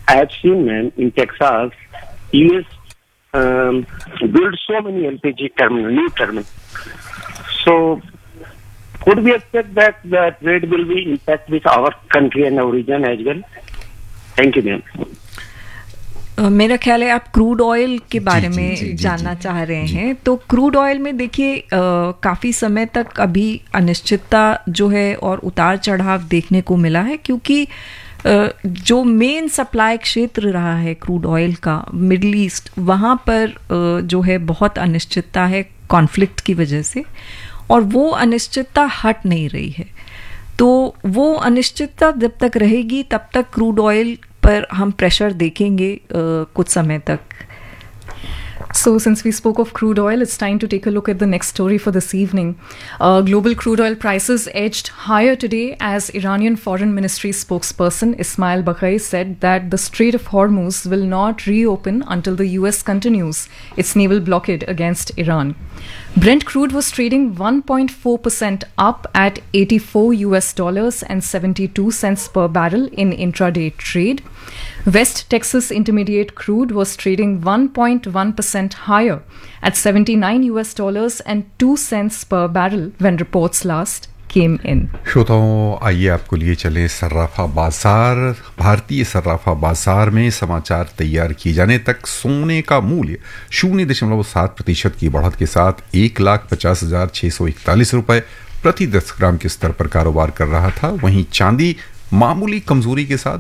I have seen, man, in Texas, US built so many LPG terminal, new terminal. So, could we expect that the trade will be impact with our country and our region as well? Thank you, ma'am. मेरा ख्याल है आप crude oil के बारे में जानना चाह रहे हैं। तो क्रूड ऑयल में देखिए काफ़ी समय तक अभी अनिश्चितता जो है और उतार चढ़ाव देखने को मिला है, क्योंकि जो मेन सप्लाई क्षेत्र रहा है क्रूड ऑयल का मिडल ईस्ट, वहाँ पर जो है बहुत अनिश्चितता है कॉन्फ्लिक्ट की वजह से, और वो अनिश्चितता हट नहीं रही है। तो वो अनिश्चितता जब तक रहेगी तब तक क्रूड ऑयल पर हम प्रेशर देखेंगे कुछ समय तक। So since we spoke of crude oil, it's time to take a look at the next story for this evening. Global crude oil prices edged higher today as Iranian Foreign Ministry spokesperson Ismail Baghai said that the Strait of Hormuz will not reopen until the US continues its naval blockade against Iran. Brent crude was trading 1.4% up at $84 and 72 cents per barrel in intraday trade. West Texas Intermediate crude was trading 1.1% higher at $79 and 2 cents per barrel when reports last came in. श्रोताओं, आइए आपको लिए चले सर्राफा बाजार। भारतीय सर्राफा बाजार में समाचार तैयार किए जाने तक सोने का मूल्य 0.7% की बढ़त के साथ 1,50,641 रुपए प्रति 10 ग्राम के स्तर पर कारोबार कर रहा था। वहीं चांदी मामूली कमजोरी के साथ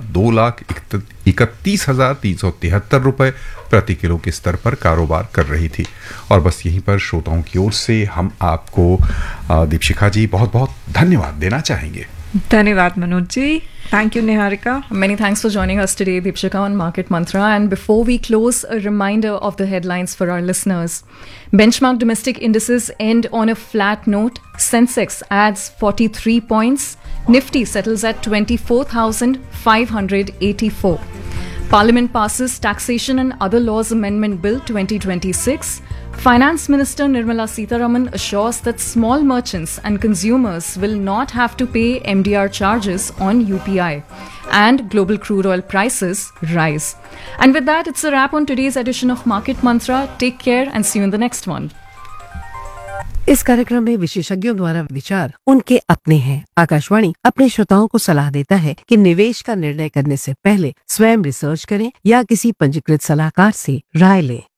2,31,373 रुपए प्रति किलो के स्तर पर कारोबार कर रही थी। और बस यहीं पर श्रोताओं की ओर से हम आपको दीपशिखा जी बहुत बहुत धन्यवाद देना चाहेंगे। धन्यवाद Manoj ji. Thank you, Niharika. Many thanks for joining us today, Deepshika, on Market Mantra. And before we close, a reminder of the headlines for our listeners. Benchmark domestic indices end on a flat note. Sensex adds 43 points. Nifty settles at 24,584. Parliament passes Taxation and Other Laws Amendment Bill 2026. Finance Minister Nirmala Sitharaman assures that small merchants and consumers will not have to pay MDR charges on UPI. And global crude oil prices rise. And with that, it's a wrap on today's edition of Market Mantra. Take care and see you in the next one. इस कार्यक्रम में विशेषज्ञों द्वारा विचार उनके अपने हैं। आकाशवाणी अपने श्रोताओं को सलाह देता है कि निवेश का निर्णय करने से पहले स्वयं रिसर्च करें या किसी पंजीकृत सलाहकार से राय लें।